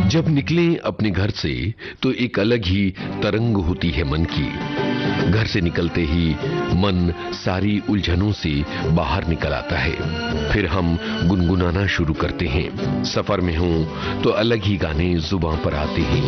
जब निकले अपने घर से तो एक अलग ही तरंग होती है मन की। घर से निकलते ही मन सारी उलझनों से बाहर निकल आता है। फिर हम गुनगुनाना शुरू करते हैं। सफर में हूं तो अलग ही गाने जुबान पर आते हैं।